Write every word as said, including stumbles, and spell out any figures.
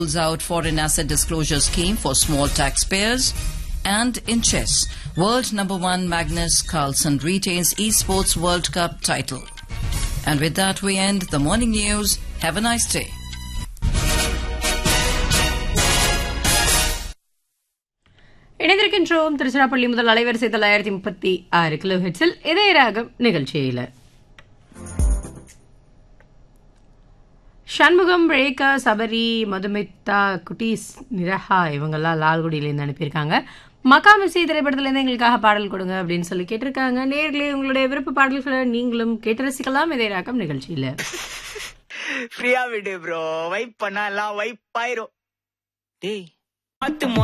Rules out foreign asset disclosure scheme for small taxpayers. And in chess, world number one Magnus Carlsen retains esports World Cup title. And with that, we end the morning news. Have a nice day. இணைந்திருக்கின்றோம் திருச்சிராப்பள்ளி முதல் அலைவரிசை தொள்ளாயிரத்தி முப்பத்தி ஆறு kilo ஹெட்ஸில் இதய ராகம் நிகழ்ச்சியில சண்முகம், ரேகா, சபரி, மதுமிதா, குட்டீஸ், நிரஹா இவங்கெல்லாம் லால்குடியிலேருந்து அனுப்பியிருக்காங்க. மகாமிசி திரைப்படத்திலேருந்து எங்களுக்காக பாடல் கொடுங்க அப்படின்னு சொல்லி கேட்டிருக்காங்க. நேர்களே, உங்களுடைய விருப்ப பாடல்களை நீங்களும் கேட்டு ரசிக்கலாம் இதய ராகம் நிகழ்ச்சியில. ஃப்ரீயா விடு ப்ரோ, வைப் பண்ணா எல்லாம் வைப் ஆயிரும். டேய்